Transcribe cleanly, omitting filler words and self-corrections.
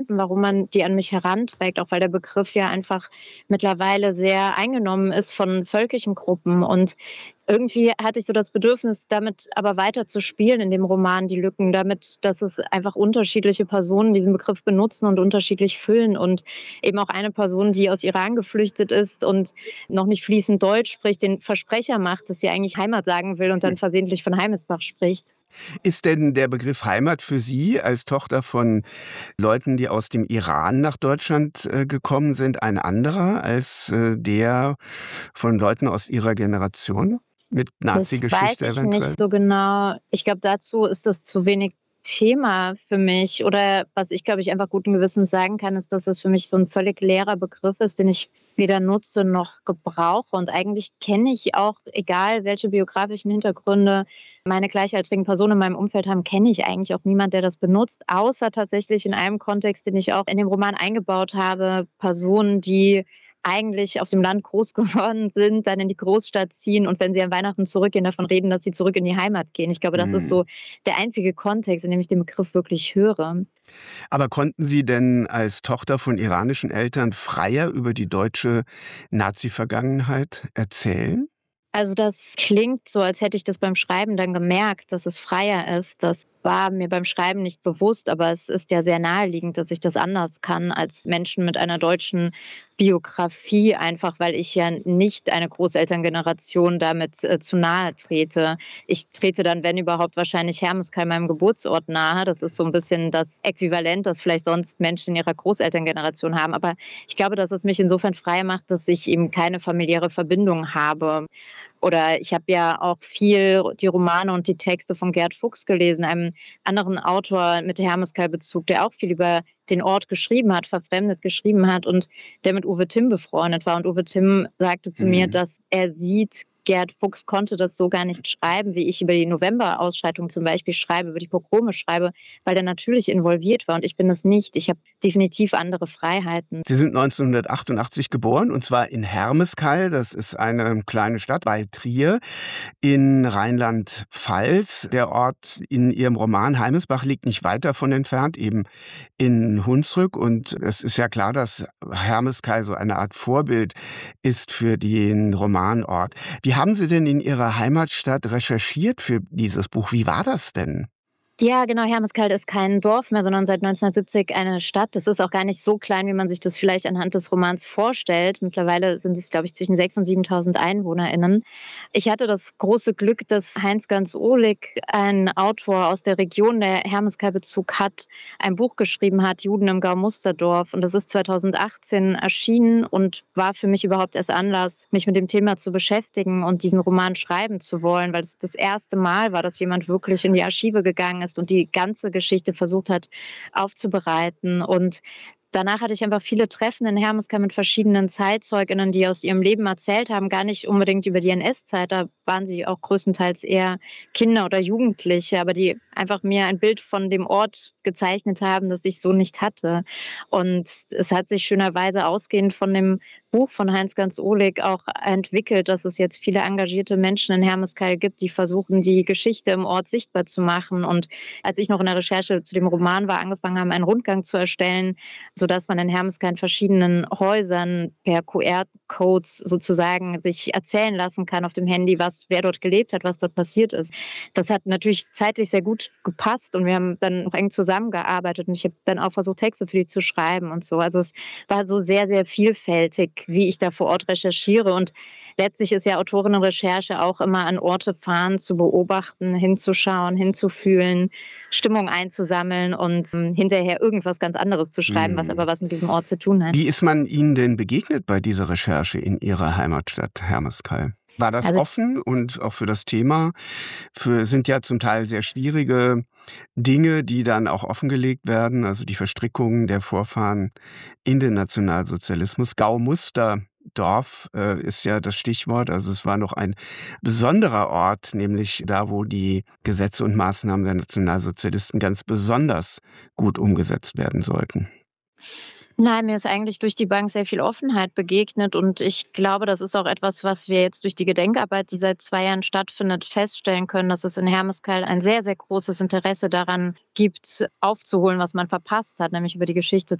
verstanden, warum man die an mich heranträgt, auch weil der Begriff ja einfach mittlerweile sehr eingenommen ist von völkischen Gruppen. Und irgendwie hatte ich so das Bedürfnis, damit aber weiter zu spielen in dem Roman, die Lücken, damit, dass es einfach unterschiedliche Personen diesen Begriff benutzen und unterschiedlich füllen und eben auch eine Person, die aus Iran geflüchtet ist und noch nicht fließend Deutsch spricht, den Versprecher macht, dass sie eigentlich Heimat sagen will und dann versehentlich von Heimesbach spricht. Ist denn der Begriff Heimat für Sie als Tochter von Leuten, die aus dem Iran nach Deutschland, gekommen sind, ein anderer als, der von Leuten aus Ihrer Generation mit Das weiß Nazigeschichte ich eventuell? nicht so genau. Ich glaube, dazu ist das zu wenig Thema für mich. Oder was ich, glaube ich, einfach guten Gewissens sagen kann, ist, dass es für mich so ein völlig leerer Begriff ist, den ich weder nutze noch gebrauche. Und eigentlich kenne ich auch, egal welche biografischen Hintergründe meine gleichaltrigen Personen in meinem Umfeld haben, kenne ich eigentlich auch niemand, der das benutzt, außer tatsächlich in einem Kontext, den ich auch in dem Roman eingebaut habe, Personen, die eigentlich auf dem Land groß geworden sind, dann in die Großstadt ziehen und wenn sie an Weihnachten zurückgehen, davon reden, dass sie zurück in die Heimat gehen. Ich glaube, das ist Mhm. so der einzige Kontext, in dem ich den Begriff wirklich höre. Aber konnten Sie denn als Tochter von iranischen Eltern freier über die deutsche Nazi-Vergangenheit erzählen? Also, das klingt so, als hätte ich das beim Schreiben dann gemerkt, dass es freier ist. Das war mir beim Schreiben nicht bewusst, aber es ist ja sehr naheliegend, dass ich das anders kann als Menschen mit einer deutschen Biografie, einfach weil ich ja nicht eine Großelterngeneration damit, zu nahe trete. Ich trete dann, wenn überhaupt, wahrscheinlich Hermeskeil, meinem Geburtsort, nahe. Das ist so ein bisschen das Äquivalent, das vielleicht sonst Menschen in ihrer Großelterngeneration haben. Aber ich glaube, dass es mich insofern frei macht, dass ich eben keine familiäre Verbindung habe. Oder ich habe ja auch viel die Romane und die Texte von Gerd Fuchs gelesen, einem anderen Autor mit Hermeskeil-Bezug, der auch viel über den Ort geschrieben hat, verfremdet geschrieben hat und der mit Uwe Timm befreundet war. Und Uwe Timm sagte zu mir, Mhm. dass er sieht, Gerd Fuchs konnte das so gar nicht schreiben, wie ich über die Novemberausschreitung zum Beispiel schreibe, über die Pogrome schreibe, weil er natürlich involviert war und ich bin das nicht. Ich habe definitiv andere Freiheiten. Sie sind 1988 geboren, und zwar in Hermeskeil. Das ist eine kleine Stadt bei Trier in Rheinland-Pfalz. Der Ort in Ihrem Roman Heimesbach liegt nicht weit davon entfernt, eben in Hunsrück. Und es ist ja klar, dass Hermeskeil so eine Art Vorbild ist für den Romanort. Wie haben Sie denn in Ihrer Heimatstadt recherchiert für dieses Buch? Wie war das denn? Ja, genau, Hermeskeil ist kein Dorf mehr, sondern seit 1970 eine Stadt. Das ist auch gar nicht so klein, wie man sich das vielleicht anhand des Romans vorstellt. Mittlerweile sind es, glaube ich, zwischen 6.000 und 7.000 EinwohnerInnen. Ich hatte das große Glück, dass Heinz Ganz Ohlig, ein Autor aus der Region, der Hermeskeil-Bezug hat, ein Buch geschrieben hat, Juden im Gau Musterdorf. Und das ist 2018 erschienen und war für mich überhaupt erst Anlass, mich mit dem Thema zu beschäftigen und diesen Roman schreiben zu wollen, weil es das erste Mal war, dass jemand wirklich in die Archive gegangen ist und die ganze Geschichte versucht hat aufzubereiten. Und danach hatte ich einfach viele Treffen in Hermeskeil mit verschiedenen ZeitzeugInnen, die aus ihrem Leben erzählt haben, gar nicht unbedingt über die NS-Zeit, da waren sie auch größtenteils eher Kinder oder Jugendliche, aber die einfach mir ein Bild von dem Ort gezeichnet haben, das ich so nicht hatte. Und es hat sich schönerweise ausgehend von dem Buch von Heinz Ganz Ohlig auch entwickelt, dass es jetzt viele engagierte Menschen in Hermeskeil gibt, die versuchen, die Geschichte im Ort sichtbar zu machen. Und als ich noch in der Recherche zu dem Roman war, angefangen haben, einen Rundgang zu erstellen, sodass man in Hermeskeil in verschiedenen Häusern per QR-Codes sozusagen sich erzählen lassen kann auf dem Handy, wer dort gelebt hat, was dort passiert ist. Das hat natürlich zeitlich sehr gut gepasst und wir haben dann noch eng zusammengearbeitet und ich habe dann auch versucht, Texte für die zu schreiben und so. Also es war so sehr, sehr vielfältig, wie ich da vor Ort recherchiere und letztlich ist ja Autorinnenrecherche auch immer an Orte fahren, zu beobachten, hinzuschauen, hinzufühlen, Stimmung einzusammeln und hinterher irgendwas ganz anderes zu schreiben, was aber Mhm. was mit diesem Ort zu tun hat. Wie ist man Ihnen denn begegnet bei dieser Recherche in Ihrer Heimatstadt Hermeskeil? War das Also offen und auch für das Thema? Sind ja zum Teil sehr schwierige Dinge, die dann auch offengelegt werden, also die Verstrickungen der Vorfahren in den Nationalsozialismus. Gaumusterdorf ist ja das Stichwort. Also es war noch ein besonderer Ort, nämlich da, wo die Gesetze und Maßnahmen der Nationalsozialisten ganz besonders gut umgesetzt werden sollten. Nein, mir ist eigentlich durch die Bank sehr viel Offenheit begegnet und ich glaube, das ist auch etwas, was wir jetzt durch die Gedenkarbeit, die seit 2 Jahren stattfindet, feststellen können, dass es in Hermeskeil ein sehr, sehr großes Interesse daran gibt, aufzuholen, was man verpasst hat, nämlich über die Geschichte